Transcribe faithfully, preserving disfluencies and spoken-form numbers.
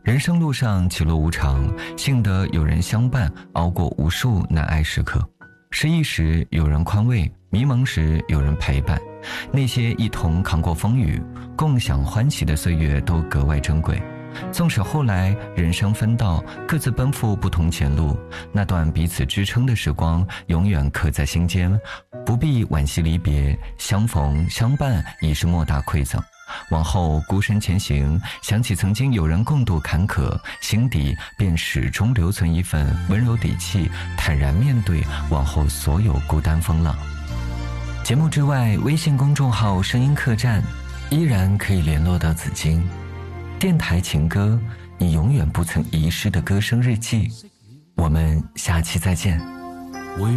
人生路上起落无常，幸得有人相伴，熬过无数难挨时刻。失意时有人宽慰，迷茫时有人陪伴。那些一同扛过风雨，共享欢喜的岁月都格外珍贵。纵使后来人生分道，各自奔赴不同前路，那段彼此支撑的时光永远刻在心间，不必惋惜离别，相逢相伴已是莫大馈赠。往后孤身前行，想起曾经有人共度坎坷，心底便始终留存一份温柔底气，坦然面对往后所有孤单风浪。节目之外，微信公众号声音客栈依然可以联络到紫荆。电台情歌，你永远不曾遗失的歌声日记。我们下期再见。